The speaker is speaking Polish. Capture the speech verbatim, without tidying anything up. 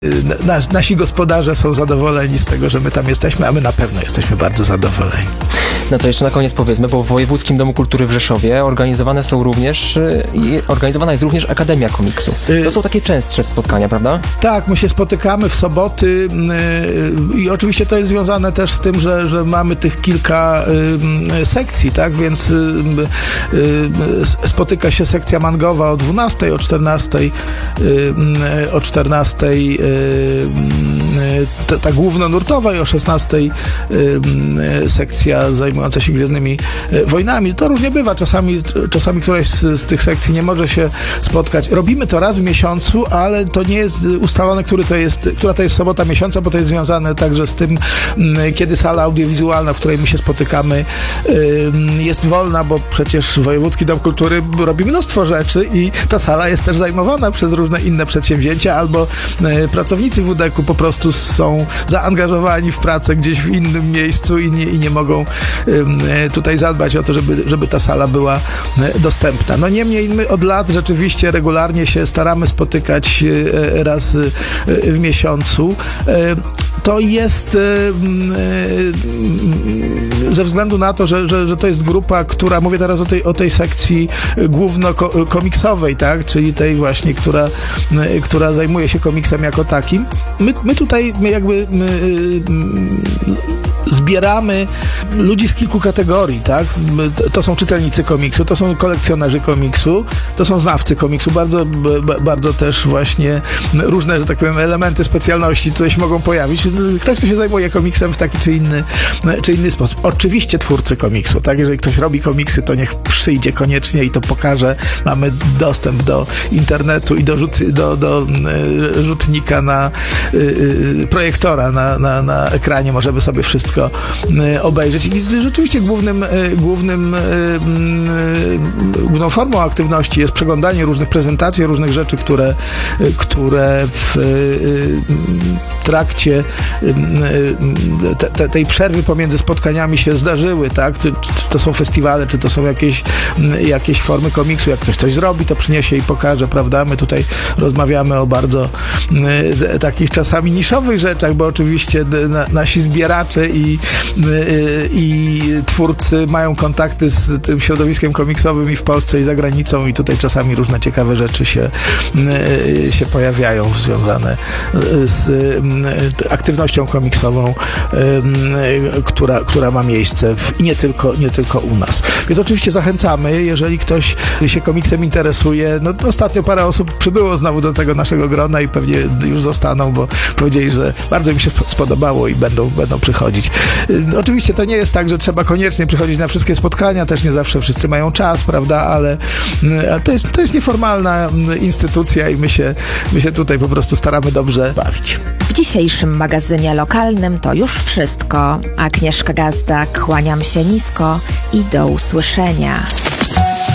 Nas, nasi gospodarze są zadowoleni z tego, że my tam jesteśmy, a my na pewno jesteśmy bardzo zadowoleni. No to jeszcze na koniec powiedzmy, bo w Wojewódzkim Domu Kultury w Rzeszowie organizowane są również, i organizowana jest również Akademia Komiksu. To są takie częstsze spotkania, prawda? Tak, my się spotykamy w soboty i oczywiście to jest związane też z tym, że, że mamy tych kilka sekcji, tak, więc spotyka się sekcja mangowa o dwunastej, o czternastej, o czternastej ta, ta głównonurtowa i o szesnastej sekcja zajmująca się Gwiezdnymi Wojnami. To różnie bywa. Czasami, czasami któraś z, z tych sekcji nie może się spotkać. Robimy to raz w miesiącu, ale to nie jest ustalone, który to jest, która to jest sobota miesiąca, bo to jest związane także z tym, kiedy sala audiowizualna, w której my się spotykamy, jest wolna, bo przecież Wojewódzki Dom Kultury robi mnóstwo rzeczy i ta sala jest też zajmowana przez różne inne przedsięwzięcia, albo pracownicy W D K-u po prostu są zaangażowani w pracę gdzieś w innym miejscu i nie, i nie mogą tutaj zadbać o to, żeby, żeby ta sala była dostępna. No niemniej my od lat rzeczywiście regularnie się staramy spotykać raz w miesiącu. To jest ze względu na to, że, że, że to jest grupa, która, mówię teraz o tej, o tej sekcji główno-komiksowej, tak, czyli tej właśnie, która, która zajmuje się komiksem jako takim. My, my tutaj my jakby my, zbieramy ludzi z kilku kategorii, tak? To są czytelnicy komiksu, to są kolekcjonerzy komiksu, to są znawcy komiksu, bardzo, bardzo też właśnie różne, że tak powiem, elementy specjalności tutaj się mogą pojawić. Ktoś, kto się zajmuje komiksem w taki czy inny, czy inny sposób. Oczywiście twórcy komiksu, tak? Jeżeli ktoś robi komiksy, to niech przyjdzie koniecznie i to pokaże. Mamy dostęp do internetu i do, rzut, do, do rzutnika na y, projektora na, na, na ekranie. Możemy sobie wszystko y, obejrzeć. I rzeczywiście głównym, y, głównym, y, y, główną formą aktywności jest przeglądanie różnych prezentacji, różnych rzeczy, które, y, które w y, trakcie te, te, tej przerwy pomiędzy spotkaniami się zdarzyły, tak? Czy, czy to są festiwale, czy to są jakieś, jakieś formy komiksu. Jak ktoś coś zrobi, to przyniesie i pokaże, prawda? My tutaj rozmawiamy o bardzo y, takich czasami niszowych rzeczach, bo oczywiście na, nasi zbieracze i, y, i twórcy mają kontakty z tym środowiskiem komiksowym i w Polsce, i za granicą, i tutaj czasami różne ciekawe rzeczy się, y, się pojawiają związane z y, aktywnością komiksową, y, która, która ma miejsce w, i nie tylko, nie tylko u nas. Więc oczywiście zachęcamy, jeżeli ktoś się komiksem interesuje. No ostatnio parę osób przybyło znowu do tego naszego grona i pewnie już zostaną, bo powiedzieli, że bardzo im się spodobało i będą, będą przychodzić. Y, oczywiście to nie jest tak, że trzeba koniecznie przychodzić na wszystkie spotkania, też nie zawsze wszyscy mają czas, prawda, ale y, to jest, to jest nieformalna instytucja i my się, my się tutaj po prostu staramy dobrze bawić. W dzisiejszym magazynie lokalnym to już wszystko. Agnieszka Gazdak, kłaniam się nisko i do usłyszenia.